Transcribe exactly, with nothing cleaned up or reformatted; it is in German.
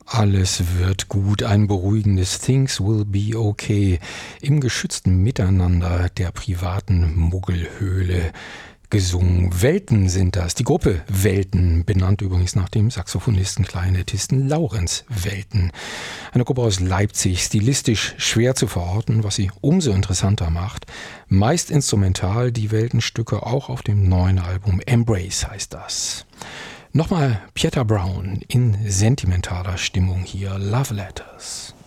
Alles wird gut, ein beruhigendes Things will be okay im geschützten Miteinander der privaten Muggelhöhle gesungen. Welten sind das. Die Gruppe Welten, benannt übrigens nach dem Saxophonisten, Klarinettisten Laurenz Welten. Eine Gruppe aus Leipzig, stilistisch schwer zu verorten, was sie umso interessanter macht. Meist instrumental, die Weltenstücke auch auf dem neuen Album Embrace heißt das. Nochmal Pieter Brown in sentimentaler Stimmung hier, Love Letters.